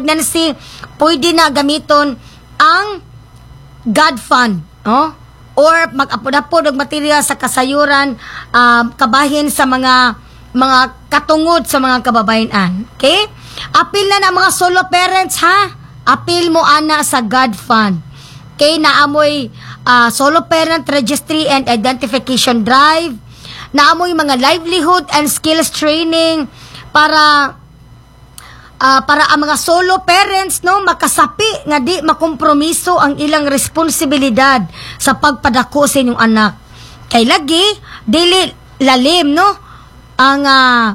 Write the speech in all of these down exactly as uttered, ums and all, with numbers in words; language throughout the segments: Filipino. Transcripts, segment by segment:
pregnancy, pwede na gamiton ang God Fund, oh? Or mag-apod-apod og material sa kasayuran, uh, kabahin sa mga mga katungod sa mga kababayan. Okay? Apil na na mga solo parents, ha? Apil mo ana sa God Fund. Okay, naamoy uh, solo parent registry and identification drive, naamoy mga livelihood and skills training para uh, para ang mga solo parents no makasapi nga di makompromiso ang ilang responsibilidad sa pagpadako sa inyong anak. Kay lagi dili lalim no ang uh,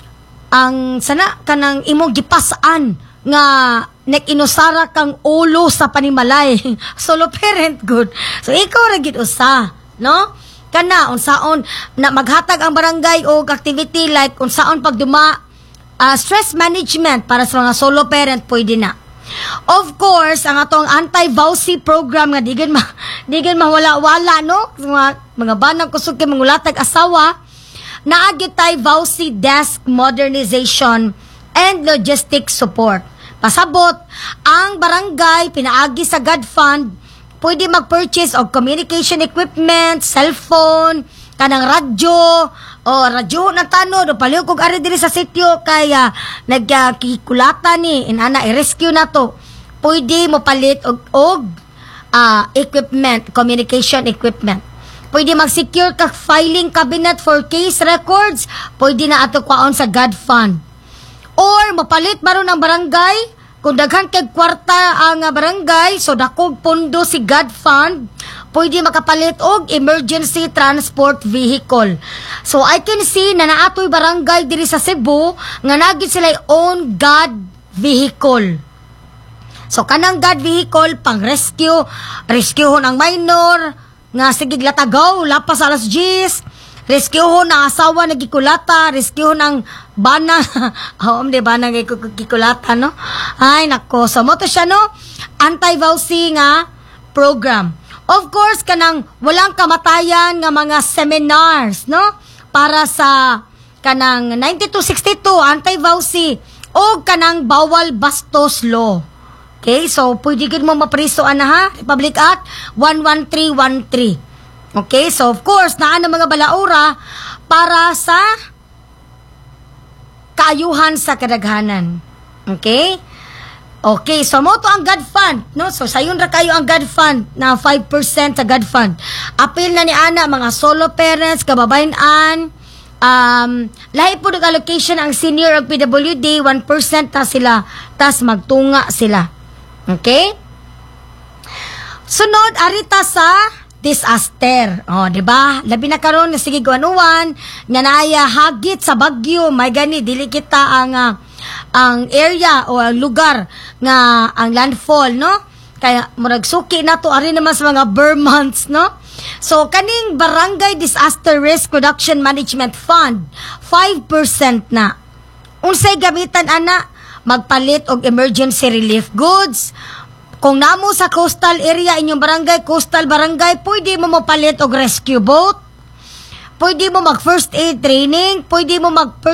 ang sana kanang imong gipasaan nga nag-inusara kang ulo sa panimalay. Solo parent good. So ikaw ra gid usa, no? Kana unsaon na maghatag ang barangay og activity like unsaon pagduma uh, stress management para sa mga solo parent pwede na. Of course, ang atong anti-vowsy program nga digan ma digan mawala-wala no? Mga mga banang kusog kay mangulatag asawa, naagi tay vowsy desk modernization and logistic support. Pasabot, ang barangay pinaagi sa God Fund, pwede mag-purchase of communication equipment, cellphone, kanang radyo, o radyo na tanod, o paliw kong ari diri sa sityo, kaya nagkikulata ni, inana, i-rescue na to. Pwede mo palit og, og uh, equipment, communication equipment. Pwede mag-secure ka filing cabinet for case records, pwede na ato kwaon sa God Fund. Or mapalit maron ang barangay, kung daghan kay kwarta ang barangay, so dakog pondo si God Fund, pwede makapalit og emergency transport vehicle. So I can see na naatoy barangay diri sa Cebu nga nagit sila own God vehicle. So kanang God vehicle pang rescue, rescue ho ng minor nga sigig latagaw lapas alas diyes, rescue ho ng asawa nagikulata, rescue ho ng bana, oh, di ba nang gikulata, no? Ay, nako. So, mo to siya, no? Anti-vowsy nga program. Of course, kanang walang kamatayan nga mga seminars, no? Para sa kanang ninety-two sixty-two, anti-vowsy, o kanang bawal bastos law. Okay? So, pwede gid mo mapriso, ana ha? Republic Act one one three one three. Okay? So, of course, naan ang mga balaura para sa kaayuhan sa kadaghanan. Okay? Okay, so mo to ang God Fund, no? So sayon ra kayo ang God Fund na five percent sa God Fund. Apil na ni ana mga solo parents, kababayan-an, um lahi po ng allocation ang senior ug P W D, one percent ta sila, tas magtunga sila. Okay? Sunod arita sa disaster. Oh, di ba? Labi na karon nga sige guanuan nga naaya hagit sa bagyo, may gani dili kita ang uh, ang area o ang lugar nga ang landfall, no? Kaya murag suki na to ari naman sa mga bare months, no? So kaning Barangay Disaster Risk Reduction Management Fund, five percent na. Unsay gamitan ana? Magpalit og emergency relief goods. Kung namo sa coastal area, inyong barangay, coastal barangay, pwede mo mapalit og rescue boat, pwede mo mag first aid training, pwede mo mag